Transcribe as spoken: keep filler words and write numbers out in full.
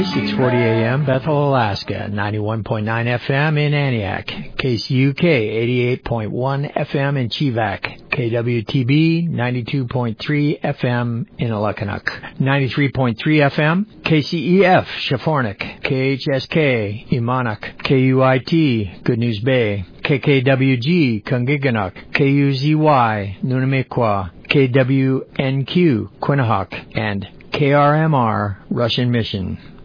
six forty A M, Bethel, Alaska, ninety-one point nine F M in Antioch, K C U K eighty-eight point one F M in Chivak, K W T B ninety-two point three F M in Alakanuk, ninety-three point three F M, K C E F, Shafornik, K H S K, Imanak, K U I T, Good News Bay, K K W G, Kungiganuk, K U Z Y, Nunamikwa, K W N Q, Quinnahock, and K R M R, Russian Mission.